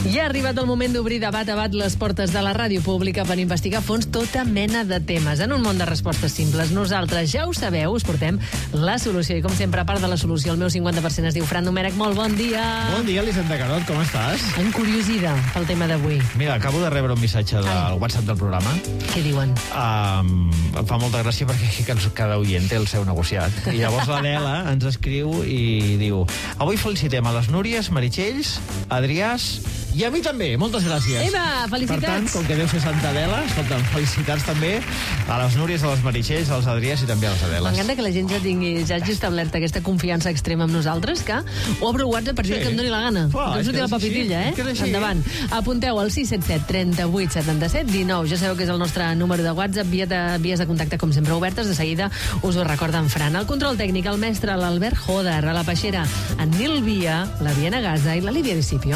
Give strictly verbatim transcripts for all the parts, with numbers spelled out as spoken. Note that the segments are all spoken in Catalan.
I ha arribat el moment d'obrir de bat a bat les portes de la ràdio pública per investigar a fons tota mena de temes. En un món de respostes simples, nosaltres, ja ho sabeu, us portem la solució. I com sempre, a part de la solució, el meu cinquanta per cent es diu Fran Domènech. Molt bon dia. Bon dia, Elisenda Carot, com estàs? Encuriosida pel tema d'avui. Mira, acabo de rebre un missatge del WhatsApp del programa. Què diuen? Um, em fa molta gràcia perquè aquí cada oient té el seu negociat. I llavors l'Adela ens escriu i diu: avui felicitem a les Núries, Meritxells, Adriàs i a mi també. Moltes gràcies. Eva, felicitats. Per tant, com que deu ser Santa Adela, escolta'm, felicitats també a les Núries, a les Meritxells, als Adriàs i també a les Adeles. M'encanta que la gent ja tingui, ja hagi establert aquesta confiança extrema amb nosaltres, que obro el WhatsApp per dir sí. que em doni la gana. Clar, que em surti la papitilla, eh? Endavant. Apunteu al sis set set, trenta-vuit, setanta-set, dinou. Ja sabeu que és el nostre número de WhatsApp, via de, vies de contacte, com sempre, obertes. De seguida us ho recorda en Fran. El control tècnic, el mestre, l'Albert Joder, a la peixera, en Nil Via, la Viena Gaza i la Lídia Discipio.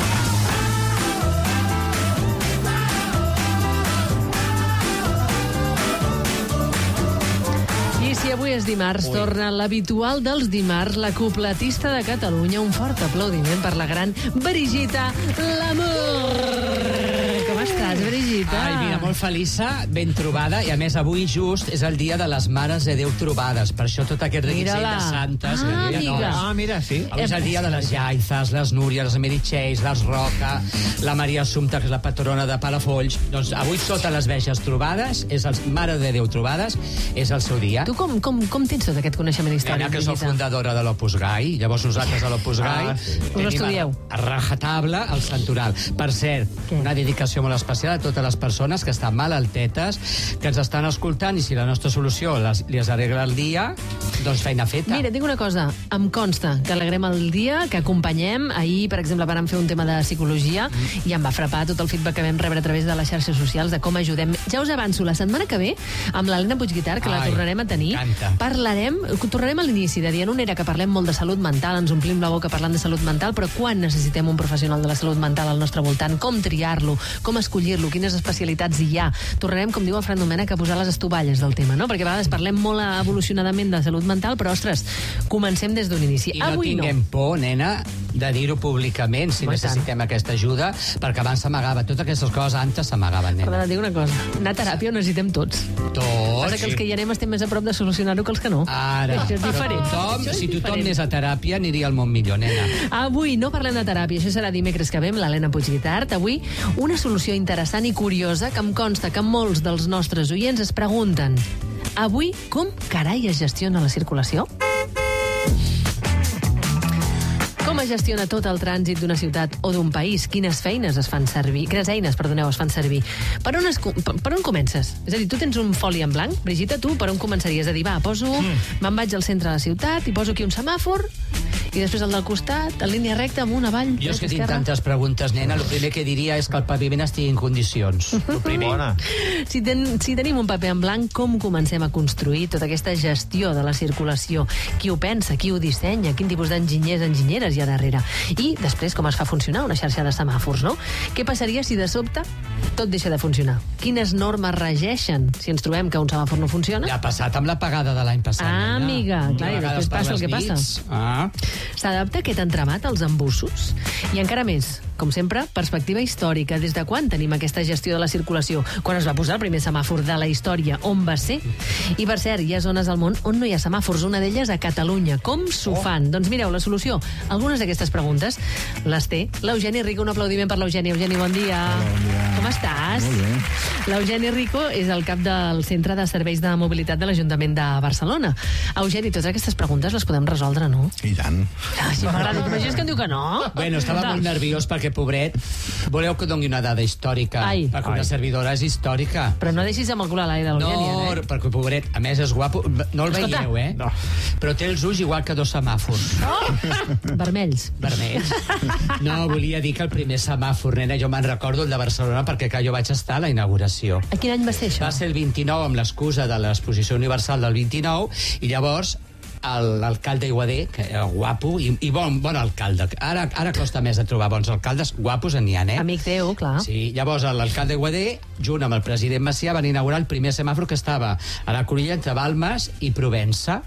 I avui és dimarts, Ui. torna l'habitual dels dimarts, la cupletista de Catalunya. Un fort aplaudiment per la gran Brigitta Lamour. Com estàs, Brigitta? Ai, mira, molt feliça, ben trobada, i a més avui just és el dia de les Mares de Déu trobades, per això tot aquest reguitzell de santes. Ah, que amiga. No, ah, mira, sí. Avui és el dia de les Jaizes, les Núries, les Meritxells, les Roca, la Maria Assumpta, que és la patrona de Palafolls. Doncs avui totes les veges trobades, és el Mare de Déu trobades, és el seu dia. Tu com, com, com tens tot aquest coneixement històric, Mira, que Brigitta? sou fundadora de l'Opus Gai, llavors nosaltres a l'Opus Gai Ah, sí. Us estudieu. a rajatabla el santoral. Per cert, Què? una dedicació molt especial a totes les persones que estan malaltetes, que ens estan escoltant, i si la nostra solució les, les arregla el dia, doncs feina feta. Mira, tinc una cosa, em consta que alegrem el dia, que acompanyem. Ahir, per exemple, vam fer un tema de psicologia mm. i em va frapar tot el feedback que vam rebre a través de les xarxes socials de com ajudem. Ja us avanço, la setmana que ve, amb l'Helena Puigguitar, que Ai, la tornarem a tenir, parlarem, tornarem a l'inici de dia. En una era que parlem molt de salut mental, ens omplim la boca parlant de salut mental, però quan necessitem un professional de la salut mental al nostre voltant, com triar-lo, com escollir-lo, quines especialitats hi ha. Tornarem, com diu el Fran Domènech, a posar les estovalles del tema, no? Perquè a vegades parlem molt evolucionadament de salut mental, però, ostres, comencem des d'un inici. I no Avui tinguem no. por, nena, de dir-ho públicament, si Molt necessitem tant. aquesta ajuda, perquè abans s'amagava. Totes aquestes coses antes s'amagaven, nena. Perdona, et dic una cosa. Anar a teràpia ho necessitem tots. Tots. Passa que els que hi anem estem més a prop de solucionar-ho que els que no. Ara, Això és diferent. tothom, Això és si tothom diferent. anés a teràpia, aniria al món millor, nena. Avui no parlem de teràpia, això serà dimecres que ve amb l'Helena Puigguitart. Avui una solució interessant i curiosa que em consta que molts dels nostres oients es pregunten: avui com carai es gestiona la circulació? Com es gestiona tot el trànsit d'una ciutat o d'un país? Quines feines es fan servir? Quines eines, perdoneu, es fan servir? Per on, es, per on comences? És a dir, tu tens un foli en blanc, Brigitta, tu per on començaries? A dir, va, poso, mm. me'n vaig al centre de la ciutat i poso aquí un semàfor i després el del costat, en línia recta, amunt, avall, Jo és que tinc esquerra. tantes preguntes, nena. El primer que diria és que el paviment estigui en condicions. El primer. Bona. Si, ten, si tenim un paper en blanc, com comencem a construir tota aquesta gestió de la circulació? Qui ho pensa? Qui ho dissenya? Quin tipus d'enginyers, enginyeres hi ha darrere? I després, com es fa funcionar una xarxa de semàfors, no? Què passaria si de sobte tot deixa de funcionar? Quines normes regeixen si ens trobem que un semàfor no funciona? Ja ha passat amb la pagada de l'any passat, Ah, nena. amiga, clar, i De vegades després per passa el les que passa. nits. Ah. S'adapta aquest entramat als embussos? I encara més, com sempre, perspectiva històrica. Des de quan tenim aquesta gestió de la circulació? Quan es va posar el primer semàfor de la història? On va ser? I, per cert, hi ha zones al món on no hi ha semàfors. Una d'elles a Catalunya. Com s'ho Oh. fan? Doncs mireu, la solució. Algunes d'aquestes preguntes les té l'Eugeni Rico. Un aplaudiment per l'Eugeni. Eugeni, bon dia. Bon dia. Com estàs? Molt bé. L'Eugeni Rico és el cap del Centre de Serveis de Mobilitat de l'Ajuntament de Barcelona. Eugeni, totes aquestes preguntes les podem resoldre, no? I tant. Ah, sí, m'agrada. T'imagines que em diu que no? Bueno, estava Clar. molt nerviós perquè, pobret, voleu que doni una dada històrica? Ai. Perquè una Ai. servidora és històrica. Però no deixis amb el cul a l'aire, No, l'Eugeni, eh? perquè, pobret, a més és guapo. No el Escolta. veieu, eh? No. Però té els ulls igual que dos semàfors. Vermells. Vermells. No, volia dir que el primer semàfor, nena, jo me'n recordo el de Barcelona perquè que jo vaig estar a la inauguració. A quin any va ser això? Va ser el vint-i-nou amb l'excusa de l'exposició universal del vint-i-nou i llavors el- l'alcalde Iguader, que era guapo i, i bon, bon alcalde. Ara, ara costa més de trobar bons alcaldes, guapos en n'hi ha, eh? Amic teu, clar. Sí, llavors l'alcalde Iguader, junt amb el president Macià, van inaugurar el primer semàfor que estava a la cruïlla entre Balmes i Provença.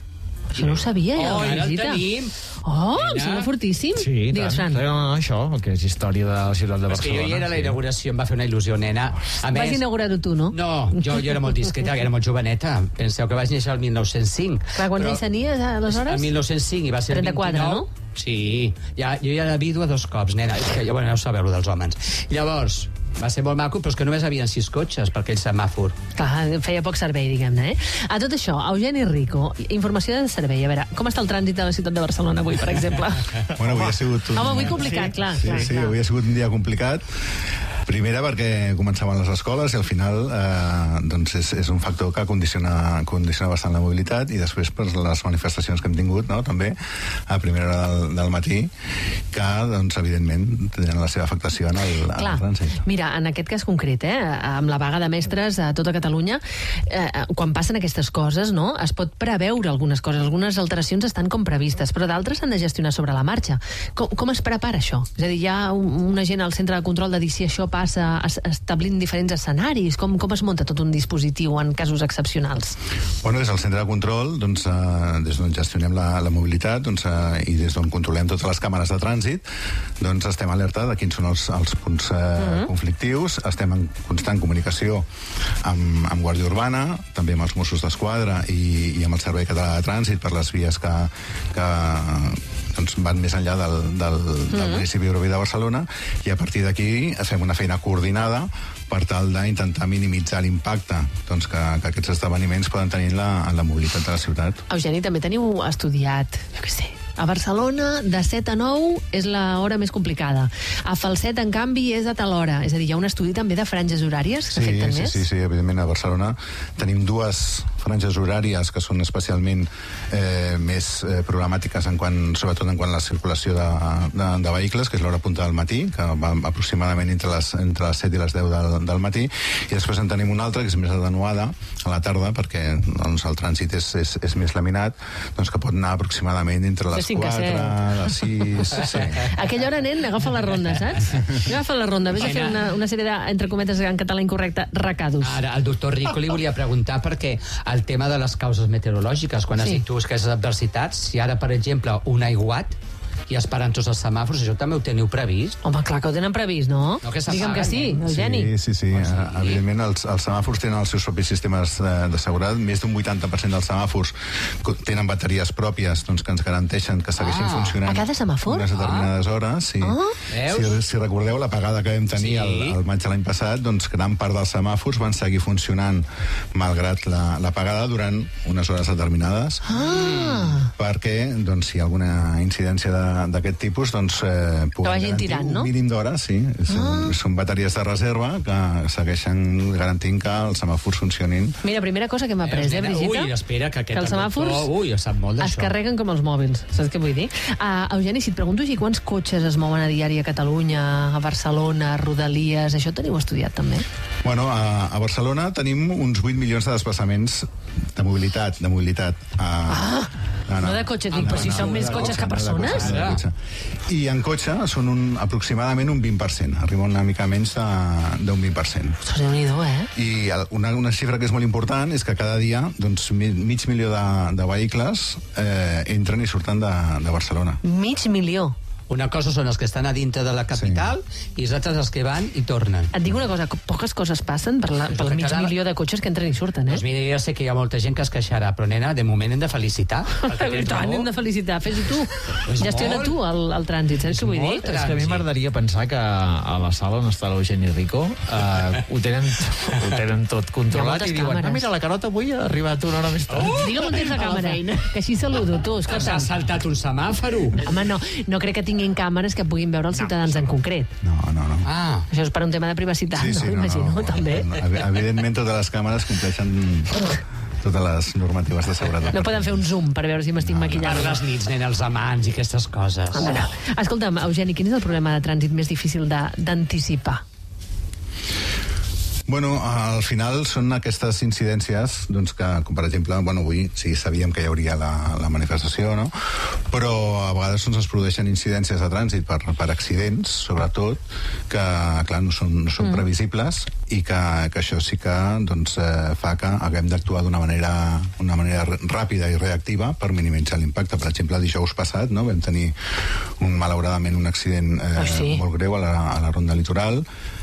Això no ho sabia, jo, Oh, ara el Brigitte. tenim. Oh, em Mira. sembla fortíssim. Sí, i Digues, tant. Fran. No, no, això, que és història de la ciutat de És que Barcelona. jo hi era a la sí. inauguració, em va fer una il·lusió, nena. A Vas inaugurar-ho tu, no? No, jo, jo era molt discreta, era molt joveneta. Penseu que vaig néixer el mil nou-cents cinc. Clar, quants Però- anys tenies, aleshores? El mil nou-cents cinc i va ser trenta-quatre, el vint-i-nou. no? Sí, ja, jo ja era vídua dos cops, nena. És que ja, bueno, ja ho sabeu, lo dels homes. Llavors, va ser molt maco, però és que només havien sis cotxes per aquell semàfor. Clar, feia poc servei, diguem-ne, eh? A tot això, Eugeni Rico, informació de servei. A veure, com està el trànsit de la ciutat de Barcelona avui, per exemple? Bueno, avui ha sigut un... Home, avui complicat, clar. Sí, clar, sí, clar. avui ha sigut un dia complicat. Primera perquè començaven les escoles i al final eh, doncs és, és un factor que condiciona, condiciona bastant la mobilitat, i després per les manifestacions que hem tingut, no?, també a primera hora del, del matí, que doncs evidentment tenen la seva afectació en el, en Clar, el trànsit. mira, en aquest cas concret, eh, amb la vaga de mestres a tota Catalunya, eh, quan passen aquestes coses, no, es pot preveure algunes coses, algunes alteracions estan com previstes, però d'altres s'han de gestionar sobre la marxa. Com, com es prepara això? És a dir, hi ha un- una gent al centre de control de dir si això passa, es- establint diferents escenaris, com, com es munta tot un dispositiu en casos excepcionals? Bueno, des del centre de control, doncs, eh, des d'on gestionem la, la mobilitat, doncs, eh, i des d'on controlem totes les càmeres de trànsit, doncs estem alerta de quins són els, els punts eh, uh-huh. conflictius, estem en constant comunicació amb, amb Guàrdia Urbana, també amb els Mossos d'Esquadra i, i amb el Servei Català de Trànsit per les vies que, que doncs, van més enllà del, del, del municipi urbà de Barcelona, i a partir d'aquí fem una feina coordinada per tal d'intentar minimitzar l'impacte doncs, que, que aquests esdeveniments poden tenir en la, en la mobilitat de la ciutat. Eugeni, també teniu estudiat, jo què sé, a Barcelona, de set a nou és l'hora més complicada. A Falset, en canvi, és a tal hora. És a dir, hi ha un estudi també de franges horàries que Sí, afecten sí, més? sí, sí, evidentment a Barcelona tenim dues franges horàries que són especialment eh, més eh, problemàtiques en quant, sobretot en quant a la circulació de, de, de vehicles, que és l'hora punta del matí, que va aproximadament entre les, entre les set i les deu del, del matí, i després en tenim una altra que és més atenuada a la tarda, perquè doncs, el trànsit és, és, és més laminat, doncs, que pot anar aproximadament entre les cinc a set. quatre, les sis... Sí. A aquella hora, nen, agafa la ronda, saps? Agafa la ronda, vés a fer una, una sèrie de, entre cometes, en català incorrecte, recados. Ara, al doctor Rico li volia preguntar perquè el tema de les causes meteorològiques, quan has Sí. dit tu que és adversitats, si ara, per exemple, un aiguat i es paren tots els semàfors, això també ho teniu previst? Home, clar que ho tenen previst, no? No, que Digue'm s'apaguen, que sí, eh? Eugeni. Sí, sí, sí. Oh, sí. Uh, evidentment, els, els semàfors tenen els seus propis sistemes de, de seguretat. Més d'un vuitanta per cent dels semàfors co- tenen bateries pròpies doncs, que ens garanteixen que segueixin Ah, funcionant a cada semàfor? unes determinades hores. Sí. Ah. Veus? Si, si recordeu l'apagada que vam tenir Sí. el, el maig de l'any passat, doncs gran part dels semàfors van seguir funcionant malgrat la- l'apagada durant unes hores determinades. Ah, Perquè, doncs, si hi ha alguna incidència de- d'aquest tipus, doncs, eh, puguem vagin garantir tirant, no? un mínim d'hores, sí. Són, Ah. són bateries de reserva que segueixen garantint que els semàfors funcionin. mira, primera cosa que hem après, eh, nena? Brigitte? Ui, espera, que aquest que els el semàfors doctor- ui, sap molt es d'això. carreguen com els mòbils, saps què vull dir? Uh, Eugeni, si et pregunto així, quants cotxes es mouen a diari a Catalunya, a Barcelona, a Rodalies, això teniu estudiat també? Bueno, a, a Barcelona tenim uns vuit milions de desplaçaments de mobilitat, de mobilitat. Ah, no de cotxe, dic, però si són més de cotxes que no de persones. cotxe, no de cotxe. I en cotxe són un, aproximadament un vint per cent, arriba una mica menys de- d'un vint per cent. Ostres, Déu-n'hi-do, eh? I el- una, una xifra que és molt important és que cada dia doncs, mi- mig milió de, de vehicles eh, entren i surten de, de Barcelona. Mig milió. Una cosa són els que estan a dintre de la capital sí. i els altres els que van i tornen. Et dic una cosa, co- poques coses passen per, la, Jo pel crec mig que ara- milió de cotxes que entren i surten, eh? Doncs mira, ja sé que hi ha molta gent que es queixarà, però nena, de moment hem de felicitar. I tant, hem de felicitar, fes-ho tu. És Gestiona molt. tu el, el trànsit, saps què vull dir? molt. És que a mi m'agradaria pensar que a la sala on està l'Eugeni Rico eh, ho, tenen, ho tenen tot Hi ha controlat moltes i diuen, càmeres. ah, mira, la Carota avui ha arribat una hora més tard. Uh! Digue'm on tens la càmera, que així saludo, tu, S'ha escolta. saltat un semàforo. Home, no, no crec que tinguin càmeres que puguin veure els ciutadans en concret. No, no, no. Ah, Això és per un tema de privacitat, Sí, sí, no? no, Imagino, no, també. no, evi- Evidentment, totes les càmeres compleixen totes les normatives de seguretat. No poden fer un zoom per veure si m'estic per maquillant. les nits, nena, els amants i aquestes coses. Home, no. Escolta'm, Eugeni, quin és el problema de trànsit més difícil de- d'anticipar? Bueno, al final són aquestes incidències, doncs que, com per exemple, bueno, avui sí sabíem que hi hauria la, la manifestació, no? Però a vegades doncs, es produeixen incidències de trànsit per, per accidents, sobretot, que, clar, no són, no són mm. previsibles i que, que això sí que doncs, eh, fa que haguem d'actuar d'una manera, una manera ràpida i reactiva per minimitzar l'impacte. Per exemple, dijous passat, no? Vam tenir un, malauradament un accident eh, oh, sí. molt greu a la, a la Ronda Litoral,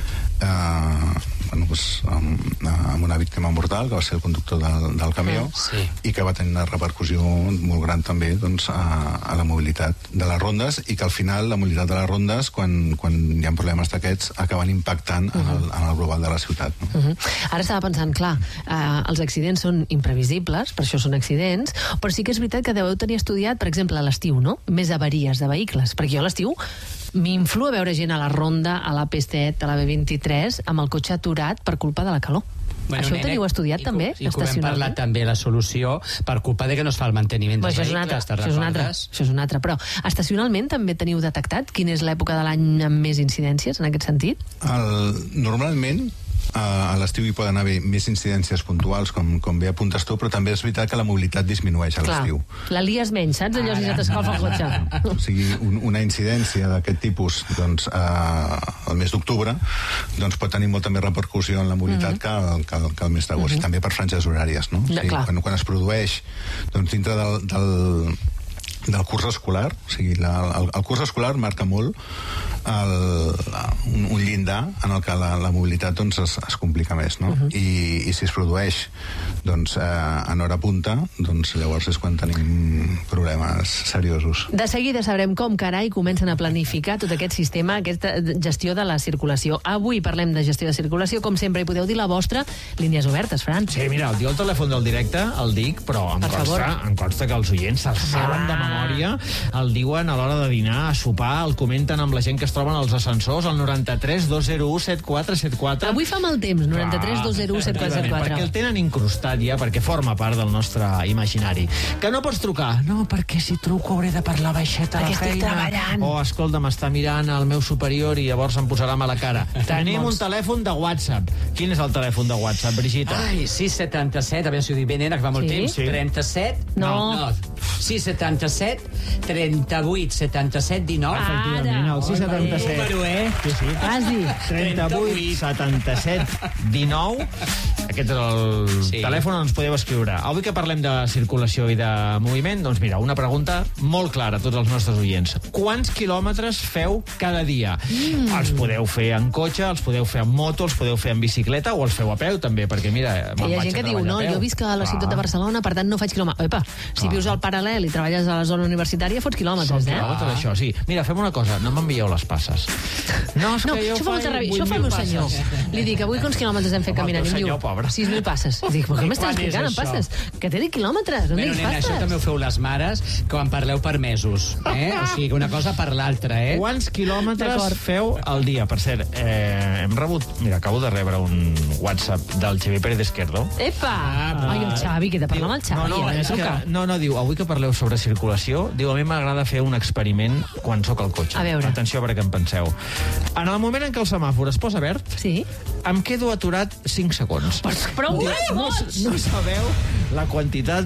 eh, bueno, pues, amb, amb una víctima mortal, que va ser el conductor del, del camió, sí. i que va tenir una repercussió molt gran també doncs, a, a la mobilitat de les rondes, i que al final la mobilitat de les rondes, quan, quan hi ha problemes d'aquests, acaben impactant uh -huh. en, el, en el global de la ciutat. No? Uh -huh. Ara estava pensant, clar, eh, els accidents són imprevisibles, per això són accidents, però sí que és veritat que deveu tenir estudiat, per exemple, a l'estiu, no? Més avaries de vehicles, perquè jo a l'estiu m'influa veure gent a la Ronda, a la P set, a la B vint-i-tres, amb el cotxe aturat per culpa de la calor. Bueno, això ho teniu estudiat, i, també? I que ho vam parlar també, la solució, per culpa de que no es fa el manteniment dels bueno, vehicles. Això és un altre, això és un altre. Però estacionalment també teniu detectat quina és l'època de l'any amb més incidències, en aquest sentit? El, normalment, a l'estiu hi poden haver més incidències puntuals, com, com bé apuntes tu, però també és veritat que la mobilitat disminueix a l'estiu. La lies menys, saps? Allò si se t'escalfa el cotxe. O sigui, un, una incidència d'aquest tipus doncs, eh, el mes d'octubre doncs, pot tenir molta més repercussió en la mobilitat mm -hmm. que, que, que el mes d'agost, mm -hmm. i també per franges horàries. No? O sigui, quan, quan es produeix doncs, dintre del, del del curs escolar, o sigui, la, el, el curs escolar marca molt el, un, un llindar en el que la, la mobilitat doncs, es, es complica més, no? Uh -huh. I, i si es produeix doncs, eh, en hora punta, doncs llavors és quan tenim problemes seriosos. De seguida sabrem com, carai, comencen a planificar tot aquest sistema, aquesta gestió de la circulació. Avui parlem de gestió de circulació, com sempre, hi podeu dir la vostra, línies obertes, Fran. Sí, mira, el, el telèfon del directe el dic, però em consta, em consta que els oients se'l saben de memòria, el diuen a l'hora de dinar, a sopar, el comenten amb la gent que es troben als ascensors, al noranta-tres dos zero u set quatre set quatre. Avui fa mal temps, noranta-tres dos zero u set quatre set quatre. Perquè el tenen incrustat ja, perquè forma part del nostre imaginari. Que no pots trucar? No, perquè si truco hauré de parlar baixet a la perquè feina. treballant. O, escolta, m'està mirant el meu superior i llavors em posarà mala cara. Tenim un telèfon de WhatsApp. Quin és el telèfon de WhatsApp, Brigitta? Ai, sis setanta-set, a veure si ho dic bé, nena, que fa molt sí? temps. Sí. trenta-set? No. no. sis setanta-set, trenta-vuit, setanta-set, dinou. Efectivament, el sis setanta-set. Número, eh? Sí, sí. Quasi. trenta-vuit, setanta-set, dinou. Aquest és el sí. telèfon on ens podeu escriure. Avui que parlem de circulació i de moviment, doncs mira, una pregunta molt clara a tots els nostres oients. Quants quilòmetres feu cada dia? Mm. Els podeu fer en cotxe, els podeu fer en moto, els podeu fer en bicicleta o els feu a peu, també, perquè mira, me'n hi ha vaig gent que a diu, no, jo visc a la ciutat de Barcelona, per tant no faig quilòmetres. Epa, si vius al Paral·lel i treballes a la zona universitària, fots quilòmetres, eh? Tot això, sí. Mira, fem una cosa, no m'envieu les passes. No, és que no, jo això fa molta ràbia. Això fa el meu senyor. Li dic, avui quants quilòmetres hem fet caminant? I em diu, sis mil passes. I dic, però què m'estàs explicant, en passes? Que té dit quilòmetres, on bueno, dic nena, passes? això també ho feu les mares quan parleu per mesos, eh? O sigui, una cosa per l'altra, eh? Quants quilòmetres feu al dia? Per cert, eh, hem rebut... Mira, acabo de rebre un WhatsApp del Xavi Pérez Esquerdo. Epa! Ah, Ai, el Xavi, que he de parlar amb el Xavi. No, no, eh? és que, no, no, diu, avui que parleu sobre circulació, diu, a mi m'agrada fer un experiment quan sóc al cotxe. A veure. Atenció perquè em penseu. En el moment en què el semàfor es posa verd, sí? em quedo aturat cinc segons. Però, però no, no, no sabeu la quantitat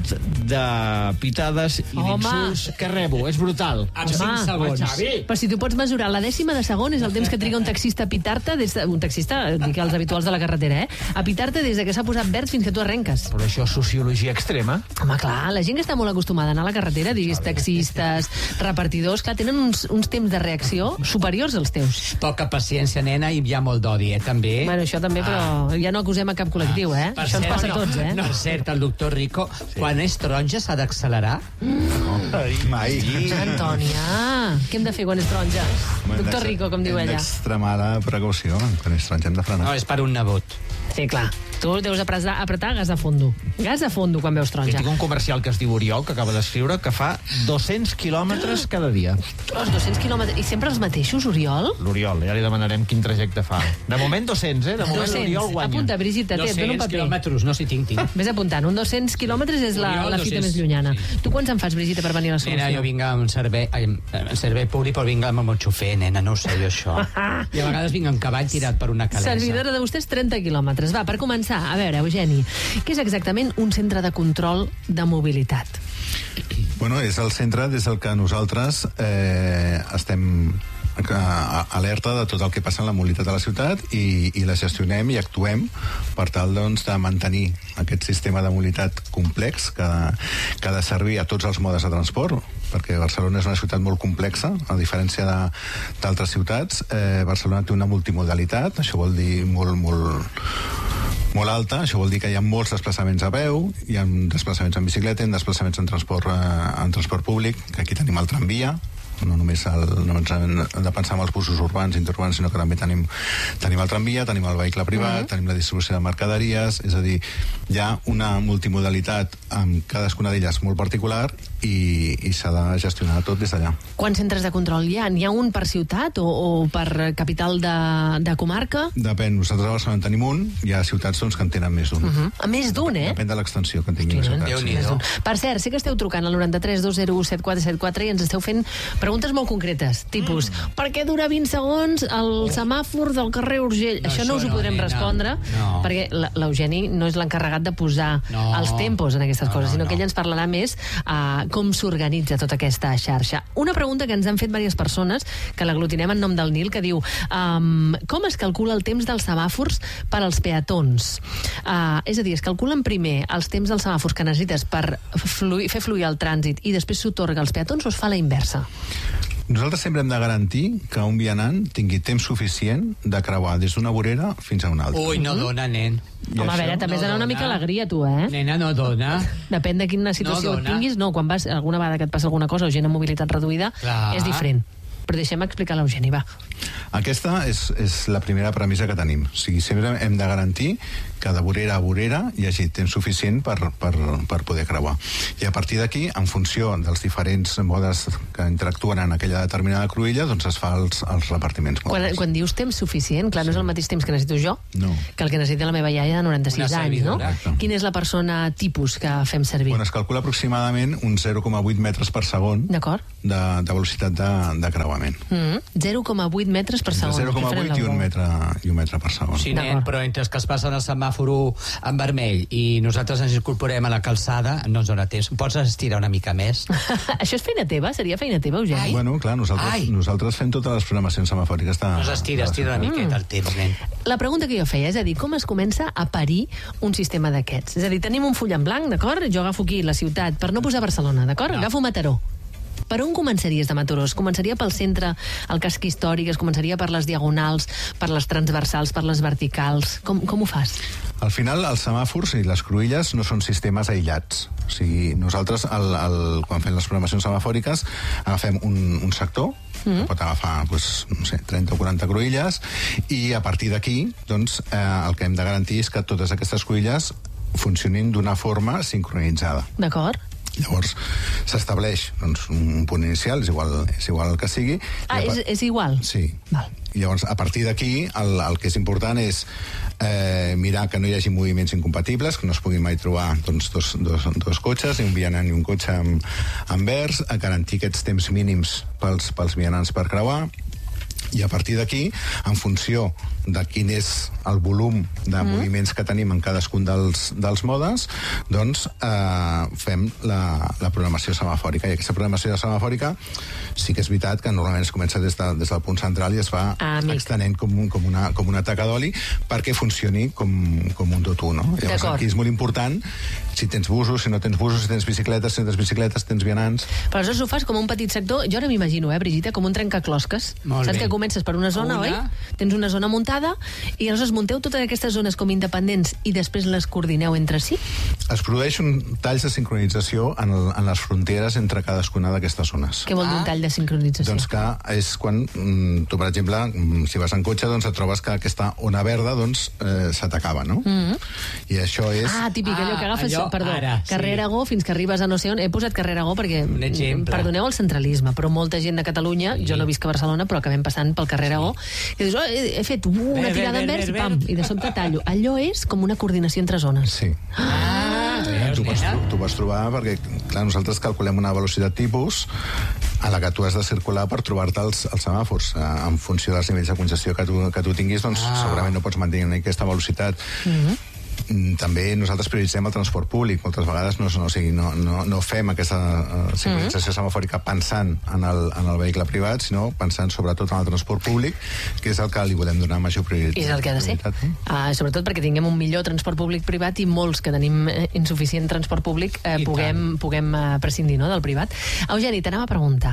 de pitades i d'insults que rebo. És brutal. En cinc segons. Però si tu pots mesurar la dècima de segon és el temps que triga un taxista a pitar-te, des de, un taxista, dic els habituals de la carretera, eh? A pitar-te des de que s'ha posat verd fins que tu arrenques. Però això és sociologia extrema. Home, clar, la gent que està molt acostumada a anar a la carretera, diguis taxistes, repartidors, clar, tenen uns, uns temps de reacció superiors als teus. Poca paciència, nena, i hi ha molt d'odi, eh, també. Bueno, això també, però ah. ja no acusem a cap col·lectiu, eh? Per Això ens cert, passa a no, tots, eh? No, per cert, el doctor Rico, sí. quan és taronja s'ha d'accelerar? Mm. Ai, mai. Antònia, què hem de fer quan és taronja? Doctor Rico, com diu ella. Hem d'extremar la precaució. Quan és taronja hem de frenar. No, és per un nebot. Sí, clar. Tu deus apretar, apretar gas a fondo. Gas a fondo quan veus Jo taronja. tinc un comercial que es diu Oriol, que acaba d'escriure, que fa dos-cents quilòmetres cada dia. Ostres, dos-cents quilòmetres. I sempre els mateixos, Oriol? L'Oriol, ja li demanarem quin trajecte fa. De moment dos-cents, eh? De moment dos-cents. l'Oriol guanya. Apunta, Brigitte, té, et dono un dos-cents paper. quilòmetres, no sé, tinc, tinc. Vés apuntant, un dos-cents quilòmetres és la, Oriol, la fita dos-cents, més llunyana. sí. Tu quants en fas, Brigitte, per venir a la solució? Nena, jo vinc amb un servei, ai, amb servei públic, però vinc amb el xofer, nena, no ho sé jo, això. I a vegades vinc amb cavall tirat per una calessa. Servidora de vostès, trenta quilòmetres. Va, per començar, a veure, Eugeni, què és exactament un centre de control de mobilitat? Bueno, és el centre des del que nosaltres eh, estem a- alerta de tot el que passa en la mobilitat de la ciutat i, i la gestionem i actuem per tal doncs, de mantenir aquest sistema de mobilitat complex que, que ha de servir a tots els modes de transport, perquè Barcelona és una ciutat molt complexa, a diferència de- d'altres ciutats. Eh, Barcelona té una multimodalitat, això vol dir molt, molt, molt alta, això vol dir que hi ha molts desplaçaments a peu, hi ha desplaçaments en bicicleta, hi ha desplaçaments en transport, eh, en transport públic, que aquí tenim el tramvia, no només el, no ens hem de pensar en els busos urbans, interurbans, sinó que també tenim, tenim el tramvia, tenim el vehicle privat, mm. tenim la distribució de mercaderies, és a dir, hi ha una multimodalitat amb cadascuna d'elles molt particular i, i s'ha de gestionar tot des d'allà. Quants centres de control hi ha? N'hi ha un per ciutat o, o per capital de, de comarca? Depèn, nosaltres a Barcelona en tenim un, hi ha ciutats doncs, que en tenen més d'un. Uh -huh. A més d'un, eh? Depèn de l'extensió que en tinguin les Hosti, ciutats. Déu-n'hi-do. Més d'un. Per cert, sé que esteu trucant al noranta-tres dos zero u set quatre set quatre i ens esteu fent preguntes molt concretes, tipus, mm. per què dura vint segons el semàfor del carrer Urgell? No, això no us ho això no, podrem nena. respondre, No. perquè la- l'Eugeni no és l'encarregat de posar No. els tempos en aquestes No, coses, no, sinó no. que ell ens parlarà més uh, com s'organitza tota aquesta xarxa. Una pregunta que ens han fet diverses persones, que l'aglutinem en nom del Nil, que diu, um, com es calcula el temps dels semàfors per als peatons? Uh, és a dir, es calculen primer els temps dels semàfors que necessites per fluir, fer fluir el trànsit i després s'otorga als peatons o es fa la inversa? Nosaltres sempre hem de garantir que un vianant tingui temps suficient de creuar des d'una vorera fins a una altra. Ui, no dona, nen. I Home, a això- veure, també has no d'anar una dona. mica alegria, tu, eh? Nena, no dona. Depèn de quina situació No et dona. tinguis. No, quan vas alguna vegada que et passa alguna cosa o gent amb mobilitat reduïda, Clar. és diferent. Però deixem explicar l'Eugeni, va. Aquesta és, és la primera premissa que tenim. O sigui, sempre hem de garantir que de vorera a vorera hi hagi temps suficient per, per, per poder creuar. I a partir d'aquí, en funció dels diferents modes que interactuen en aquella determinada cruïlla, doncs es fa els, els repartiments Quan, modals. quan dius temps suficient, clar, no és el mateix temps que necessito jo No. que el que necessita la meva iaia de noranta-sis Una anys, no? servidora. Exacte. Quina és la persona tipus que fem servir? Bueno, es calcula aproximadament uns zero coma vuit metres per segon de, D'acord? de velocitat de, de creuament. Mm, zero coma vuit metres per segon. zero coma Què farem vuit i un la metre, i un metre per segon. Sí, nen, D'acord. però entre que es passen el semàforo en vermell i nosaltres ens incorporem a la calçada, no ens dona temps. Pots estirar una mica més? Això és feina teva? Seria feina teva, Eugeni? Ai. Bueno, clar, nosaltres, Ai. nosaltres fem totes les programacions semafòriques de... Doncs estira, estira una miqueta el temps, nen. La pregunta que jo feia és a dir, com es comença a parir un sistema d'aquests? És a dir, tenim un full en blanc, d'acord? Jo agafo aquí la ciutat, per no posar Barcelona, d'acord? No. Agafo Mataró. Per on començaries de Mataró? Es començaria pel centre, el casc històric, es començaria per les diagonals, per les transversals, per les verticals? Com, com ho fas? Al final, els semàfors i les cruïlles no són sistemes aïllats. O sigui, nosaltres, el, el, quan fem les programacions semafòriques, agafem un, un sector, mm. que pot agafar doncs, no sé, trenta o quaranta cruïlles, i a partir d'aquí, doncs, eh, el que hem de garantir és que totes aquestes cruïlles funcionin d'una forma sincronitzada. D'acord? Llavors, s'estableix doncs, un punt inicial, és igual, és igual el que sigui. Ah, i a és, par- és igual? Sí. Val. Llavors, a partir d'aquí, el, el que és important és eh, mirar que no hi hagi moviments incompatibles, que no es puguin mai trobar doncs, dos, dos, dos cotxes, un vianant i un cotxe amb, amb vers, a garantir aquests temps mínims pels, pels vianants per creuar, i a partir d'aquí, en funció de quin és el volum de mm. moviments que tenim en cadascun dels, dels modes, doncs eh, fem la, la programació semafòrica. I aquesta programació semafòrica sí que és veritat que normalment es comença des, de, des del punt central i es va Ah, amic. extenent com, un, com, una, com una taca d'oli perquè funcioni com, com un tot un. No? Llavors, D'acord. aquí és molt important si tens busos, si no tens busos, si tens bicicletes, si no tens bicicletes, si tens vianants. Però aleshores ho fas com un petit sector, jo ara m'imagino, eh, Brigitte, com un trencaclosques. Molt Saps bé. que comences per una zona, Una. oi? Tens una zona muntada, i aleshores munteu totes aquestes zones com independents i després les coordineu entre si? Es produeix un tall de sincronització en, el, en les fronteres entre cadascuna d'aquestes zones. Què vol dir un tall de sincronització? Doncs que és quan mm, tu, per exemple, mm, si vas en cotxe, doncs et trobes que aquesta ona verda doncs, eh, se t'acaba, no? Mm-hmm. I això és... Ah, típic, allò que Ah, agafes, allò, perdó, ara, sí. carrer Aragó fins que arribes a no sé on. He posat carrer Aragó perquè, Un exemple. perdoneu el centralisme, però molta gent de Catalunya, sí. jo no visc a Barcelona, però acabem passant pel carrer Aragó, i dius, oh, he, he fet uh, una Ver, tirada ver, envers ver, i pam, ver. i de sobte tallo. Allò és com una coordinació entre zones. Sí. Ah, veus, Tu pots, nena? tu pots trobar, perquè, clar, nosaltres calculem una velocitat tipus a la que tu has de circular per trobar-te els, els semàfors. Eh, en funció dels nivells de congestió que tu, que tu tinguis, doncs Ah. segurament no pots mantenir aquesta velocitat. Mm-hmm. Mm, També nosaltres prioritzem el transport públic. Moltes vegades no, no, o sigui, no, no, no fem aquesta uh, sincronització semafòrica pensant en el, en el vehicle privat, sinó pensant sobretot en el transport públic, que és el que li volem donar major prioritat. És el que ha de ser. No? Uh, sobretot perquè tinguem un millor transport públic privat i molts que tenim eh, insuficient transport públic eh, I puguem, puguem uh, prescindir, no, del privat. Eugeni, t'anava a preguntar.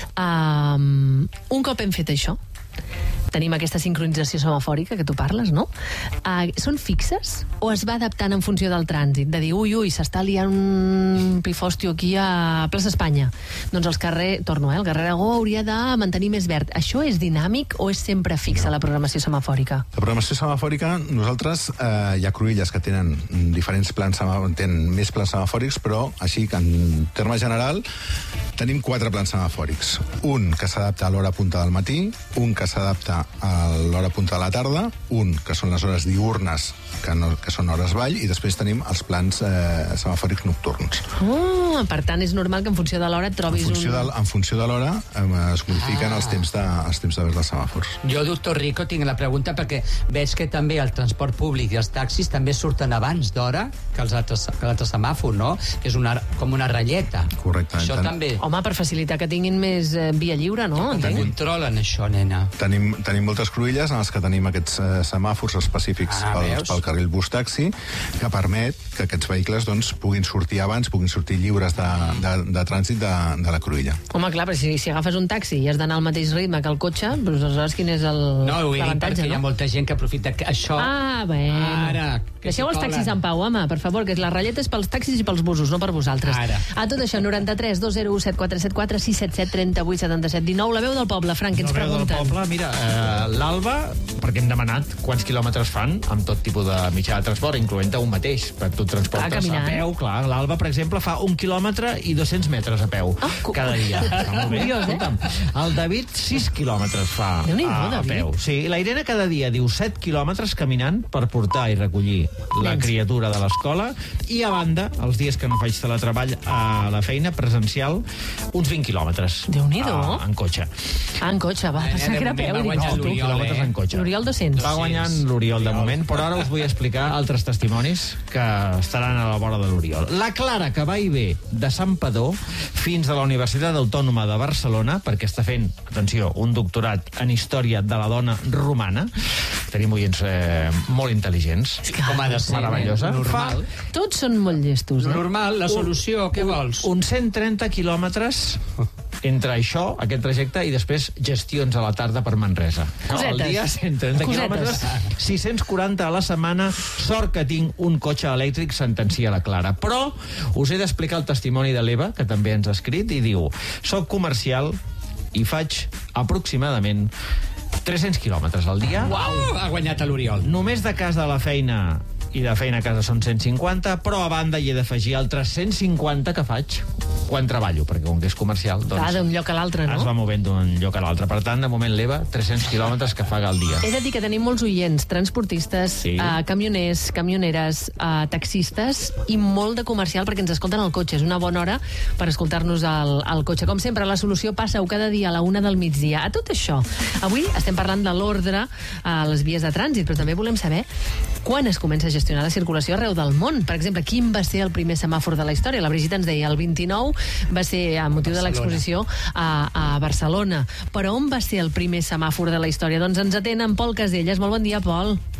Um, un cop hem fet això, tenim aquesta sincronització semafòrica que tu parles, no? Uh, són fixes o es va adaptant en funció del trànsit? De dir, ui, ui, s'està liant un pifòstio aquí a Plaça Espanya. Doncs els carrer, torno, eh, el carrer Aragó hauria de mantenir més verd. Això és dinàmic o és sempre fixa la programació semafòrica? La programació semafòrica, nosaltres eh, hi ha cruïlles que tenen diferents plans, semà- tenen més plans semafòrics, però així que en terme general tenim quatre plans semafòrics. Un que s'adapta a l'hora punta del matí, un que s'adapta a l'hora punta de la tarda, un que són les hores diurnes, que, no, que són hores vall, i després tenim els plans eh, semafòrics nocturns. Oh, per tant, és normal que en funció de l'hora et En trobis funció, un... de, en funció de l'hora eh, es modifiquen Ah. els temps de, els temps de veure els semàfors. Jo, doctor Rico, tinc la pregunta perquè veig que també el transport públic i els taxis també surten abans d'hora que els altres, que l'altre semàfor, no? Que és una, com una ratlleta. Correcte. Això Tant- també. Home, per facilitar que tinguin més eh, via lliure, no? Com Entenc. controlen això, nena? Tenim, tenim moltes cruïlles en les que tenim aquests eh, semàfors específics Ah, pel, veus? pel carril bus-taxi, que permet que aquests vehicles doncs, puguin sortir abans, puguin sortir lliures de, de, de trànsit de, de la cruïlla. Home, clar, però si, si agafes un taxi i has d'anar al mateix ritme que el cotxe, doncs aleshores quin és el No, ho he dit l'avantatge, perquè hi ha no? molta gent que aprofita que això... Ah, bueno. Ara, que Deixeu s'hi els taxis colen. en pau, home, per favor, que la ratlleta és pels taxis i pels busos, no per vosaltres. Ara. A tot això, noranta-tres dos zero u set quatre set quatre sis set set trenta vuit setanta set dinou, la veu del poble. Frank, què ens La veu del pregunten? poble, mira, eh, l'Alba, perquè hem demanat quants quilòmetres fan amb tot tipus de mitjà de transport, incloent-te un mateix, per tu et transportes Ah, caminant. a peu, clar. L'Alba, per exemple, fa un quilòmetre i dos-cents metres a peu Ah, cu- cada dia. Està molt bé. Curiós, eh? Escolta'm, el David, sis quilòmetres fa Déu-n'hi-do, a, a David. peu. Sí, i la Irene cada dia diu set quilòmetres caminant per portar i recollir la Nens. criatura de l'escola, i a banda, els dies que no faig teletreball a la feina presencial, uns vint quilòmetres. Déu-n'hi-do. a- en cotxe. Ah, en cotxe, va, Eh, pensava de que era a moment peu. va dic, guanyar hosti. l'Oriol, quilòmetres eh? en cotxe. L'Oriol dos-cents. Va guanyant l'Oriol de moment, però ara us vull explicar altres testimonis que estaran a la vora de l'Oriol. La Clara, que va i ve de Sant Padó fins a la Universitat Autònoma de Barcelona, perquè està fent, atenció, un doctorat en Història de la Dona Romana. Tenim oients eh, molt intel·ligents. Com ha de ser, Meravellosa. nen? Normal. Tots són molt llestos, eh? Normal, la solució, què vols? Uns cent trenta quilòmetres entre això, aquest trajecte, i després gestions a la tarda per Manresa. Cosetes. Al dia, cent trenta Cosetes. quilòmetres, sis-cents quaranta a la setmana. Sort que tinc un cotxe elèctric, sentencia la Clara. Però us he d'explicar el testimoni de l'Eva, que també ens ha escrit, i diu: soc comercial i faig aproximadament tres-cents quilòmetres al dia. Uau, ha guanyat a l'Oriol. Només de casa a la feina i de feina a casa són cent cinquanta, però a banda hi he d'afegir altres cent cinquanta que faig quan treballo, perquè com que és comercial, doncs Clar, d'un lloc a l'altre, es va no? movent d'un lloc a l'altre. Per tant, de moment l'Eva, tres-cents quilòmetres que fa al dia. He de dir que tenim molts oients, transportistes, Sí. eh, camioners, camioneres, eh, taxistes i molt de comercial perquè ens escolten al cotxe. És una bona hora per escoltar-nos al, al cotxe. Com sempre, la solució passa-ho cada dia a la una del migdia. A tot això, avui estem parlant de l'ordre a les vies de trànsit, però també volem saber quan es comença a gestionar la circulació arreu del món. Per exemple, quin va ser el primer semàfor de la història? La Brigitte ens deia, el vint-i-nou va ser a motiu de l'exposició a, a Barcelona. Però on va ser el primer semàfor de la història? Doncs ens atén en Pol Caselles. Molt bon dia, Pol.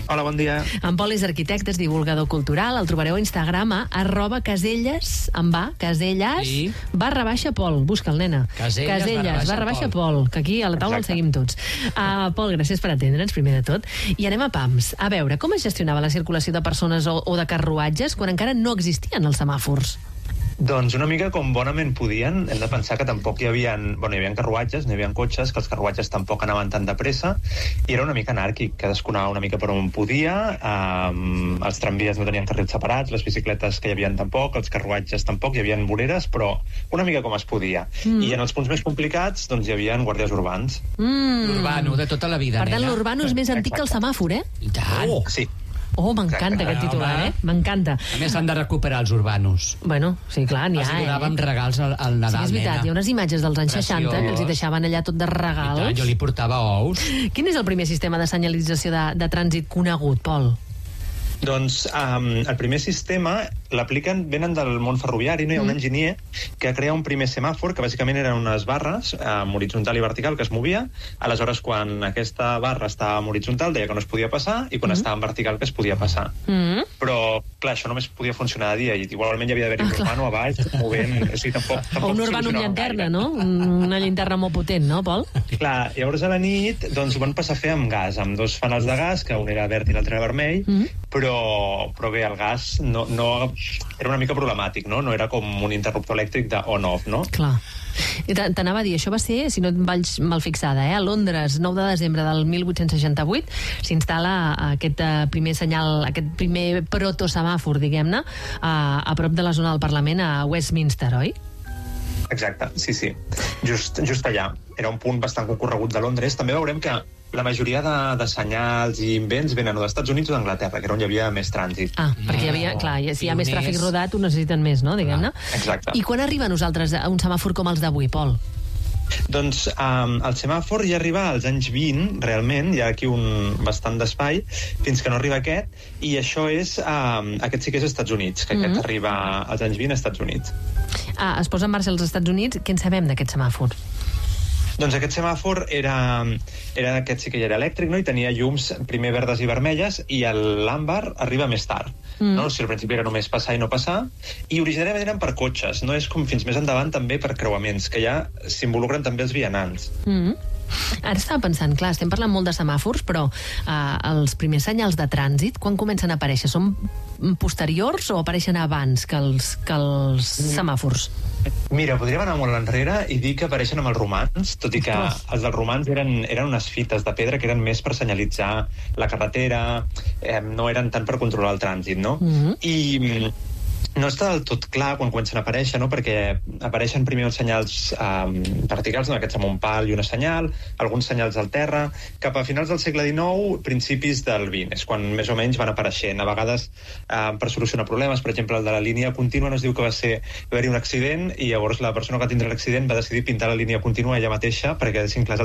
Hola, bon dia. En Pol és arquitecte, és divulgador cultural. El trobareu a Instagram a arroba caselles, amb va, caselles, Sí. barra baixa Pol. Busca'l, nena. Caselles, barra baixa barra baixa Pol. Pol, que aquí a la taula el Exacte. seguim tots. Uh, Pol, gràcies per atendre'ns, primer de tot. I anem a pams. A veure, com es gestionava la circulació de persones o, o de carruatges quan encara no existien els semàfors? Doncs una mica com bonament podien. Hem de pensar que tampoc hi havia, bueno, hi havia carruatges, no hi havia cotxes, que els carruatges tampoc anaven tan de pressa, i era una mica anàrquic, cadascú anava una mica per on podia, um, els tramvies no tenien carrils separats, les bicicletes que hi havia tampoc, els carruatges tampoc, hi havia voreres, però una mica com es podia. Mm. I en els punts més complicats, doncs hi havia guàrdies urbans. Mm. L'urbano, de tota la vida, Per tant, nena. l'urbano és més antic que el semàfor, eh? I tant. Oh. Sí. Oh, m'encanta Exacte. aquest titular, Home. eh? M'encanta. A més, s'han de recuperar els urbanos. Bueno, sí, clar, n'hi Els ha, hi donàvem eh? regals al, al Sí, Nadal, és veritat, nena. hi ha unes imatges dels anys Preciós. seixanta que els hi deixaven allà tot de I tant, regals. jo li portava ous. Quin és el primer sistema de senyalització de, de trànsit conegut, Pol? Doncs um, el primer sistema l'apliquen, venen del món ferroviari, no hi ha un enginyer que crea un primer semàfor, que bàsicament eren unes barres um, horitzontal i vertical que es movia. Aleshores, quan aquesta barra estava en horitzontal deia que no es podia passar, i quan mm. estava en vertical que es podia passar. Mm. Però, clar, això només podia funcionar de dia, i igualment hi havia d'haver-hi Ah, un clar. urbano a baix, movent... O sigui, tampoc, tampoc O un urbano amb solucionava llanterna, gaire. no? Una llanterna molt potent, no, Pol? Clar, llavors a la nit doncs, ho van passar a fer amb gas, amb dos fanals de gas, que un era verd i l'altre era vermell, Mm. però, però bé, el gas no, no, era una mica problemàtic, no? No era com un interruptor elèctric de on-off, no? Clar. I te- T'anava a dir, això va ser, si no et vaig mal fixada, eh? a Londres, nou de desembre del mil vuit-cents seixanta-vuit, s'instal·la aquest eh, primer senyal, aquest primer protosemàfor, diguem-ne, a, a prop de la zona del Parlament, a Westminster, oi? Exacte, sí, sí. Just, just allà. Era un punt bastant concorregut de Londres. També veurem que la majoria de, de senyals i invents venen o dels Estats Units o d'Anglaterra, que era on hi havia més trànsit. Ah, perquè hi havia, clar, i si hi ha més Pioners. tràfic rodat, ho necessiten més, no, diguem-ne? Exacte. I quan arriba a nosaltres a un semàfor com els d'avui, Pol? Doncs um, el semàfor ja arriba als anys vint, realment, hi ha aquí un bastant d'espai, fins que no arriba aquest, i això és, um, aquest sí que és als Estats Units, que aquest Mhm. arriba als anys vint als Estats Units. Ah, es posa en marxa als Estats Units. Què en sabem d'aquest semàfor? Doncs aquest semàfor era, era aquest sí que ja era elèctric, no? I tenia llums primer verdes i vermelles, i el l'àmbar arriba més tard. Mm. No? O sigui, al principi era només passar i no passar, i originàriament eren per cotxes, no és com fins més endavant també per creuaments, que ja s'involucren també els vianants. Mm. Ara estava pensant, clar, estem parlant molt de semàfors, però eh, els primers senyals de trànsit, quan comencen a aparèixer? Són posteriors o apareixen abans que els, que els semàfors? Mira, podríem anar molt enrere i dir que apareixen amb els romans, tot i que Ostres. els dels romans eren, eren unes fites de pedra que eren més per senyalitzar la carretera, eh, no eren tant per controlar el trànsit, no? Mhm. I mm, no està del tot clar quan comencen a aparèixer, no? Perquè apareixen primer els senyals um, verticals, no? Aquests amb un pal i una senyal, alguns senyals al terra, cap a finals del segle dinou, principis del vint, és quan més o menys van apareixent. A vegades um, per solucionar problemes, per exemple, el de la línia contínua no es diu que va ser va haver-hi un accident i llavors la persona que va tindre l'accident va decidir pintar la línia contínua ella mateixa perquè quedessin clars